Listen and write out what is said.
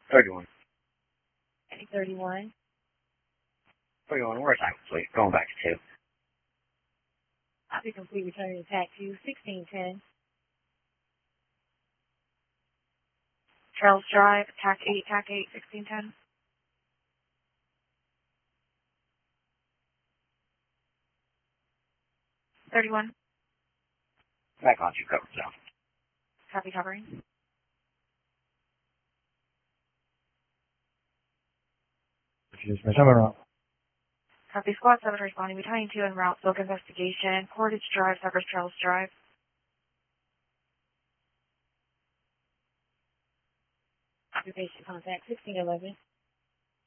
31. 31. 31, where's I complete? Going back to 2. Copy complete, returning to TAC 2, 1610. Charles Drive, TAC 8, 1610. $31. Back on 2 cover zone. Copy covering. Refuse mission en route. Copy Squad 7 responding, returning 2 en route, Silk investigation, Portage Drive, Cypress Charles Drive. Occupation contact 1611.